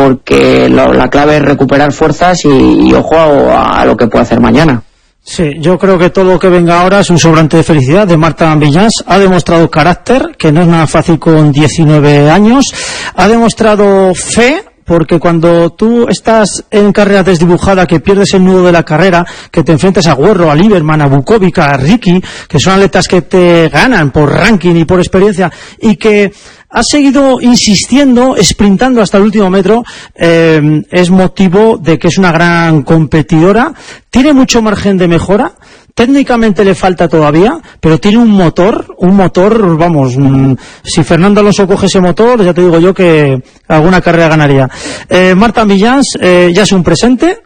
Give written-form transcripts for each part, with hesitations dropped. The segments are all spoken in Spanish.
porque la clave es recuperar fuerzas y ojo a lo que puede hacer mañana. Sí, yo creo que todo lo que venga ahora es un sobrante de felicidad de Marta Millans. Ha demostrado carácter, que no es nada fácil con 19 años. Ha demostrado fe, porque cuando tú estás en carrera desdibujada, que pierdes el nudo de la carrera, que te enfrentas a Guerro, a Lieberman, a Bukovic, a Ricky, que son atletas que te ganan por ranking y por experiencia, y que ha seguido insistiendo, sprintando hasta el último metro, es motivo de que es una gran competidora. Tiene mucho margen de mejora. Técnicamente le falta todavía, pero tiene un motor, vamos, si Fernando Alonso coge ese motor, ya te digo yo que alguna carrera ganaría. Marta Millans ya es un presente.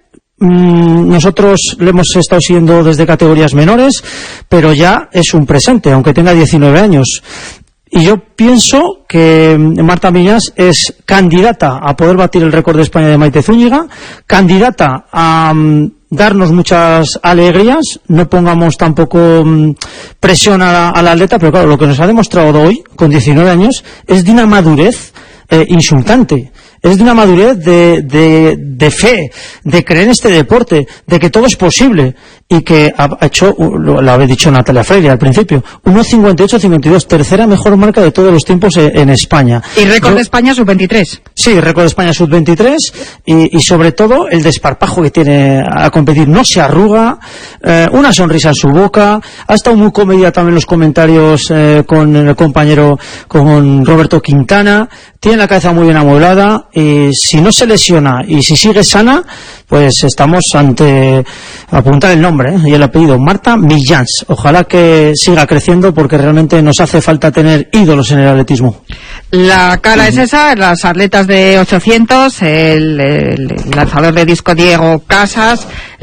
Nosotros le hemos estado siguiendo desde categorías menores, pero ya es un presente, aunque tenga 19 años. Y yo pienso que Marta Millans es candidata a poder batir el récord de España de Maite Zúñiga, candidata a darnos muchas alegrías. No pongamos tampoco presión a la atleta, pero claro, lo que nos ha demostrado hoy, con 19 años, es de una madurez insultante. Es de una madurez de fe, de creer en este deporte, de que todo es posible, y que ha hecho, lo había dicho Natalia Freire al principio, 1.58.52, tercera mejor marca de todos los tiempos en España. ¿Y récord de España sub-23? Sí, récord de España sub-23, y sobre todo el desparpajo que tiene a competir. No se arruga, una sonrisa en su boca. Ha estado muy comedida también los comentarios con el compañero, con Roberto Quintana. Tiene la cabeza muy bien amueblada, y si no se lesiona y si sigue sana, pues estamos ante apuntar el nombre y el apellido, Marta Millans. Ojalá que siga creciendo, porque realmente nos hace falta tener ídolos en el atletismo. La cara es esa, las atletas de 800, el lanzador de disco Diego Casas,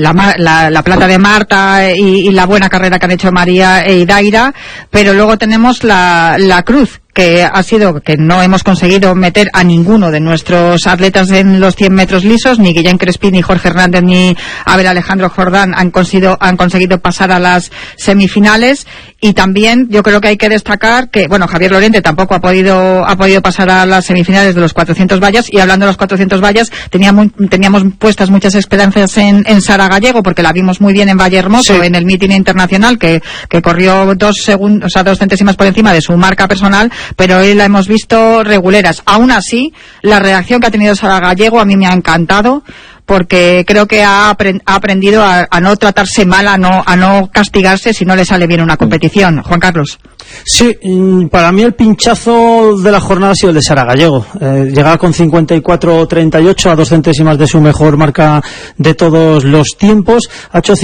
la plata de Marta y la buena carrera que han hecho María e Idaira, pero luego tenemos la cruz, que ha sido que no hemos conseguido meter a ninguno de nuestros atletas en los 100 metros lisos, ni Guillén Crespí, ni Jorge Hernández, ni Abel Alejandro Jordán han conseguido pasar a las semifinales. Y también yo creo que hay que destacar que, bueno, Javier Lorente tampoco ha podido pasar a las semifinales de los 400 vallas, y hablando de los 400 vallas, teníamos puestas muchas esperanzas en Sara Gallego, porque la vimos muy bien en Vallehermoso, sí, en el mítin internacional, que corrió 2 centésimas por encima de su marca personal, pero hoy la hemos visto reguleras. Aún así, la reacción que ha tenido Sara Gallego a mí me ha encantado, porque creo que ha aprendido a no tratarse mal, a no castigarse si no le sale bien una competición. Juan Carlos. Sí, para mí el pinchazo de la jornada ha sido el de Sara Gallego. Llegaba con 54.38 a 2 centésimas de su mejor marca de todos los tiempos. Ha hecho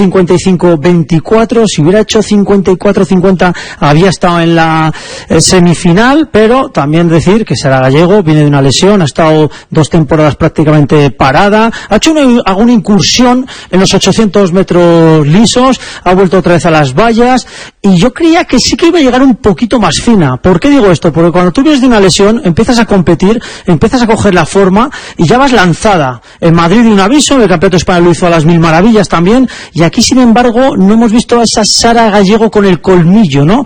55.24. Si hubiera hecho 54.50 había estado en la semifinal, pero también decir que Sara Gallego viene de una lesión, ha estado 2 temporadas prácticamente parada, ha hecho alguna incursión en los 800 metros lisos, ha vuelto otra vez a las vallas, y yo creía que sí que iba a llegar un poquito más fina. ¿Por qué digo esto? Porque cuando tú vienes de una lesión, empiezas a competir, empiezas a coger la forma y ya vas lanzada. En Madrid un aviso, el Campeonato de España lo hizo a las 1000 maravillas también, y aquí sin embargo no hemos visto a esa Sara Gallego con el colmillo, ¿no?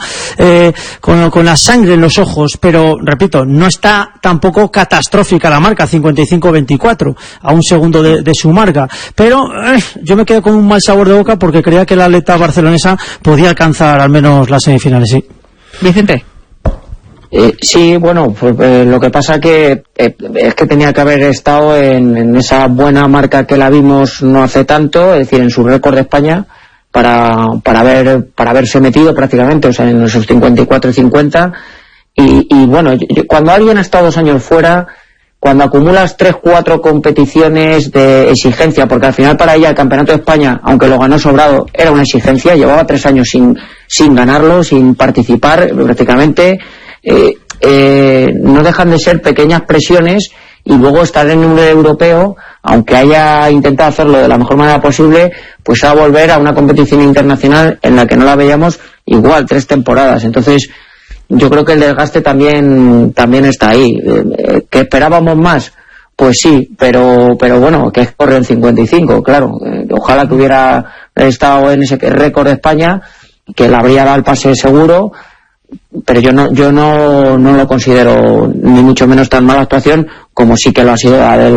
Con la sangre en los ojos, pero repito, no está tampoco catastrófica la marca, 55.24, a un segundo de su marca, pero yo me quedo con un mal sabor de boca, porque creía que la atleta barcelonesa podía alcanzar al menos las semifinales, sí. Vicente. Sí, bueno, pues lo que pasa que es que tenía que haber estado en esa buena marca que la vimos no hace tanto, es decir, en su récord de España, para haberse metido prácticamente, o sea, en esos 54 y 50, y bueno, cuando alguien ha estado 2 años fuera, cuando acumulas 3-4 competiciones de exigencia, porque al final para ella el Campeonato de España, aunque lo ganó sobrado, era una exigencia, llevaba 3 años sin ganarlo, sin participar prácticamente, no dejan de ser pequeñas presiones, y luego estar en un europeo, aunque haya intentado hacerlo de la mejor manera posible, pues a volver a una competición internacional en la que no la veíamos igual 3 temporadas. Entonces yo creo que el desgaste también está ahí. ¿Que esperábamos más? Pues sí, pero bueno, que corre en 55, claro. Ojalá que hubiera estado en ese récord de España, que le habría dado el pase seguro, pero yo no lo considero ni mucho menos tan mala actuación como sí que lo ha sido